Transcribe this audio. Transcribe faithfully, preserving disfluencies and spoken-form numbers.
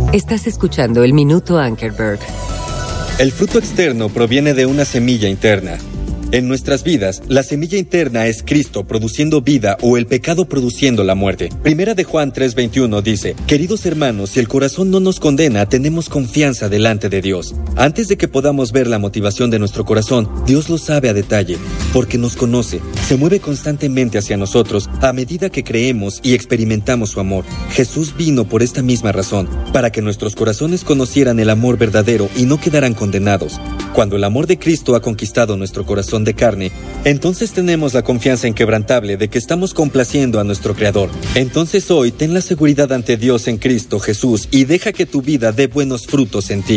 Estás escuchando el Minuto Ankerberg. El fruto externo proviene de una semilla interna. En nuestras vidas, la semilla interna es Cristo produciendo vida o el pecado produciendo la muerte. Primera de Juan tres veintiuno dice: Queridos hermanos, si el corazón no nos condena, tenemos confianza delante de Dios. Antes de que podamos ver la motivación de nuestro corazón, Dios lo sabe a detalle, porque nos conoce, se mueve constantemente hacia nosotros a medida que creemos y experimentamos su amor. Jesús vino por esta misma razón, para que nuestros corazones conocieran el amor verdadero y no quedaran condenados. Cuando el amor de Cristo ha conquistado nuestro corazón de carne, entonces tenemos la confianza inquebrantable de que estamos complaciendo a nuestro Creador. Entonces hoy ten la seguridad ante Dios en Cristo Jesús y deja que tu vida dé buenos frutos en ti.